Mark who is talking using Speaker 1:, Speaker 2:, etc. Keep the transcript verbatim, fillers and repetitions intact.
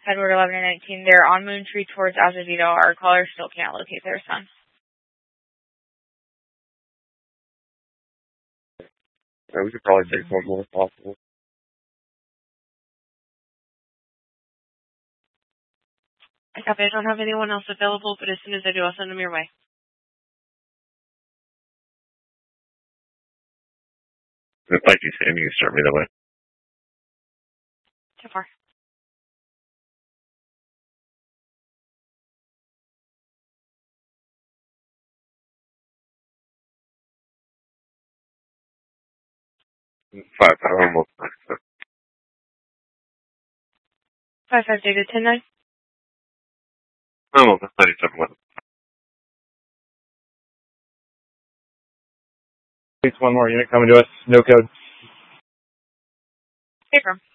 Speaker 1: Edward eleven and nineteen. They're on Moon Tree towards Azevedo. Our caller still can't locate their son.
Speaker 2: Yeah, we could probably take one more if possible.
Speaker 1: I copy. I don't have anyone else available, but as soon as I do, I'll send them your way.
Speaker 2: Thank you, Sam. You can start me that way.
Speaker 1: So far.
Speaker 2: Five, five, almost.
Speaker 1: Five, five, David, ten, nine.
Speaker 2: Almost, ninety-seven, one.
Speaker 3: It's one more unit coming to us. No code.
Speaker 1: Hey, from.